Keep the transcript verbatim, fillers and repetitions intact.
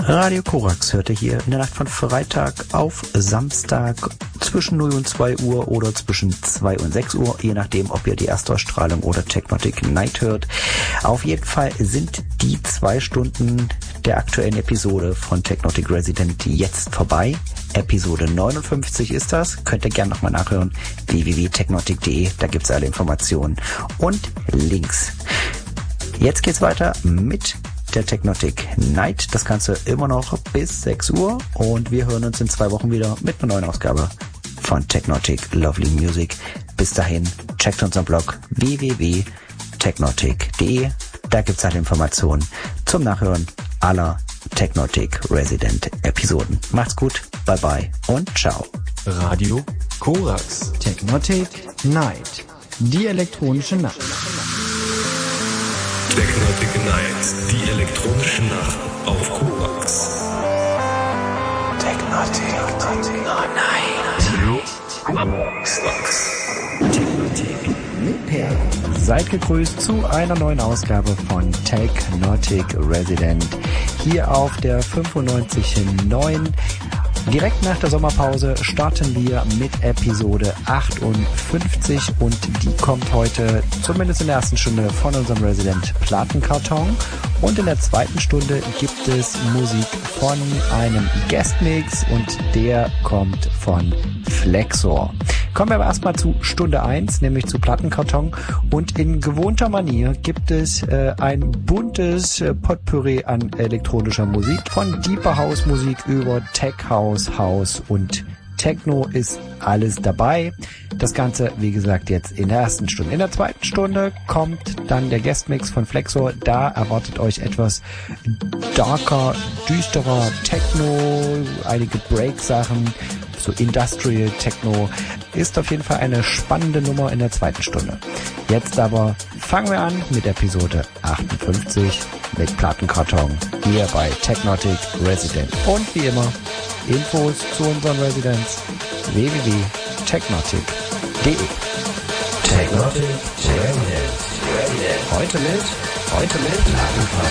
Radio Korax hörte hier in der Nacht von Freitag auf Samstag zwischen null und zwei Uhr oder zwischen zwei und sechs Uhr, je nachdem, ob ihr die Erstausstrahlung oder Technotic Night hört. Auf jeden Fall sind die zwei Stunden der aktuellen Episode von Technotic Resident jetzt vorbei. Episode neunundfünfzig ist das. Könnt ihr gerne nochmal nachhören. w w w punkt technotic punkt de, da gibt's alle Informationen und Links. Jetzt geht's weiter mit der Technotic Night. Das Ganze immer noch bis sechs Uhr und wir hören uns in zwei Wochen wieder mit einer neuen Ausgabe von Technotic Lovely Music. Bis dahin, checkt unseren Blog w w w punkt technotic punkt de. Da gibt's halt Informationen zum Nachhören aller Technotic Resident Episoden. Macht's gut, bye bye und ciao. Radio Korax. Technotic Night. Die elektronische Nacht. Technotic Night, die elektronische Nacht auf Korax. Technotic Night. Samstags. Technotic mit Perl. Seid gegrüßt zu einer neuen Ausgabe von Technotic Resident hier auf der fünfundneunzig Komma neun. Direkt nach der Sommerpause starten wir mit Episode achtundfünfzig und die kommt heute zumindest in der ersten Stunde von unserem Resident Plattenkarton und in der zweiten Stunde gibt es Musik von einem Guestmix und der kommt von Flexor. Kommen wir aber erstmal zu Stunde eins, nämlich zu Plattenkarton und in gewohnter Manier gibt es äh, ein buntes äh, Potpourri an elektronischer Musik, von Deeper House Musik über Tech House, House und Techno ist alles dabei. Das Ganze, wie gesagt, jetzt in der ersten Stunde. In der zweiten Stunde kommt dann der Guestmix von Flexor. Da erwartet euch etwas darker, düsterer Techno, einige Break-Sachen, so Industrial Techno. Ist auf jeden Fall eine spannende Nummer in der zweiten Stunde. Jetzt aber fangen wir an mit Episode achtundfünfzig mit Plattenkarton hier bei Technotic Resident. Und wie immer Infos zu unseren Residents w w w punkt technotic punkt de. Technotic Resident. Heute mit, heute mit Plattenkarton.